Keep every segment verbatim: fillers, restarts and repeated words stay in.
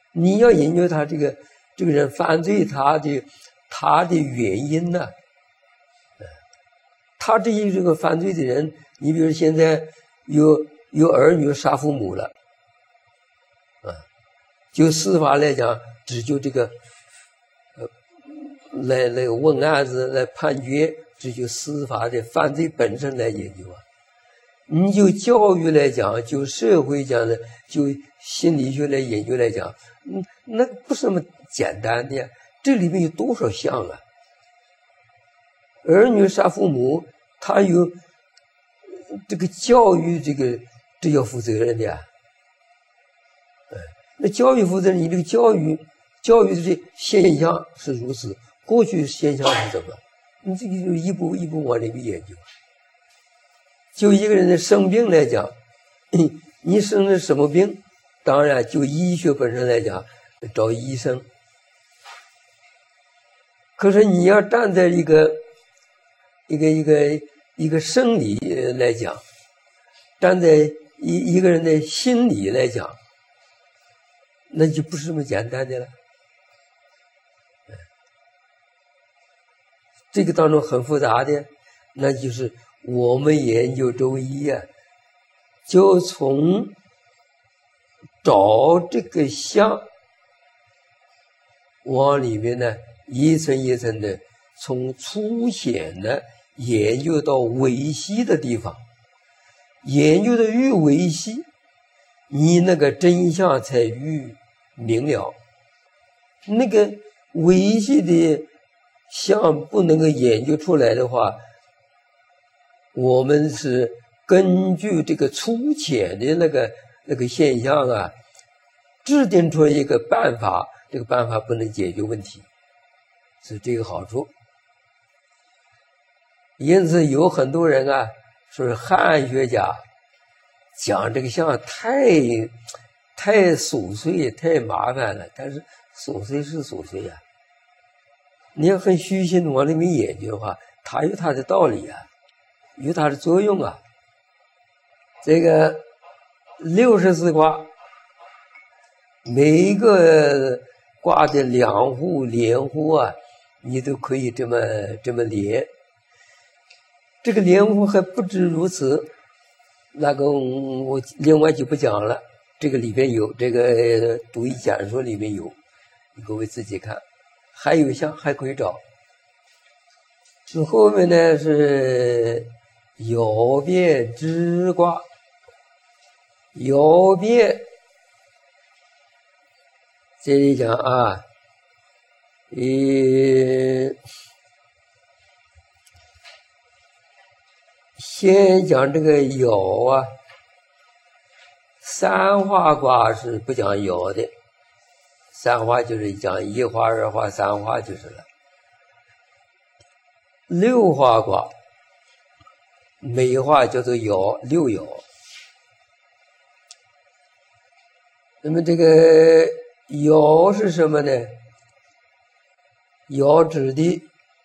你要研究他这个这个人犯罪他的他的原因呢、啊？他这一这个犯罪的人，你比如现在有有儿女杀父母了，啊，就司法来讲，只就这个呃来来问案子来判决，只就司法的犯罪本身来研究啊。你就教育来讲，就社会讲的，就心理学来研究来讲，嗯，那不是那么简单的呀。这里面有多少项啊？儿女杀父母，他有这个教育，这个这要负责任的呀。哎，那教育负责任，你这个教育教育的这现象是如此，过去现象是怎么？你这个就一步一步往里面研究。就一个人的生病来讲，你生的什么病？当然，就医学本身来讲，找医生。可是你要站在一个一个一个一个生理来讲，站在一一个人的心理来讲，那就不是这么简单的了。这个当中很复杂的，那就是我们研究中医啊，就从找这个象往里面呢，一层一层的，从粗浅的研究到维系的地方，研究的越维系，你那个真相才越明了。那个维系的象不能够研究出来的话，我们是根据这个粗浅的那个那个现象啊，制定出一个办法，这个办法不能解决问题，是这个好处。因此有很多人啊，说是汉学家讲这个象太太琐碎太麻烦了，但是琐碎是琐碎啊，你要很虚心的往里面研究的话，它有它的道理啊，有它的作用啊。这个六十四卦，每一个卦的两户连户啊，你都可以这么这么连。这个连户还不止如此，那个我另外就不讲了，这个里边有，这个读一讲说里面有，你各位自己看。还有项还可以找。这后面呢是爻变之卦，爻变这里讲啊，呃，先讲这个爻啊，三画卦是不讲爻的，三画就是讲一画二画三画就是了。六画卦每画叫做爻，六爻。那么这个爻是什么呢？爻指的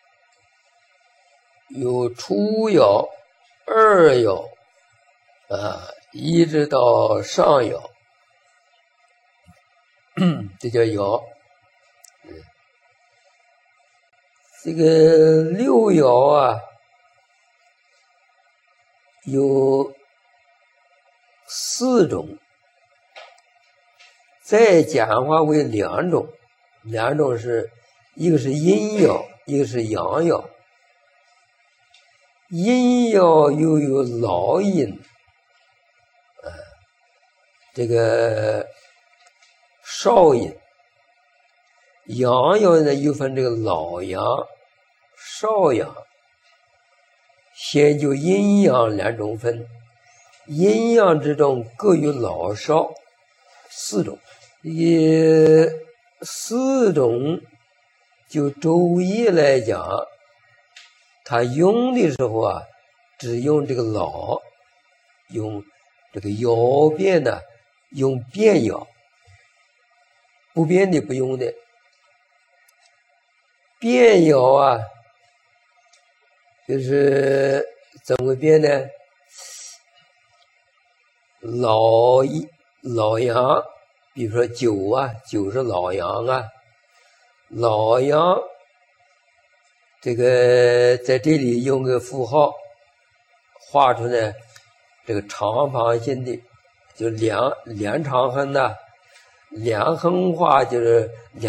有初爻、二爻啊，一直到上爻，这叫爻。这个六爻啊，有四种，再简化为两种，两种是一个是阴爻，一个是阳爻。阴爻又有老阴，啊，这个少阴。阳爻呢又分这个老阳、少阳。先就阴阳两种分，阴阳之中各有老少四种，也四种就周易来讲，他用的时候啊，只用这个老，用这个爻变呢，用变爻，不变的不用的。变爻啊，就是怎么变呢？老一老阳比如说九啊，九是老羊啊，老羊这个在这里用个符号画出来，这个长方形的，就两两长横的，两横画就是两。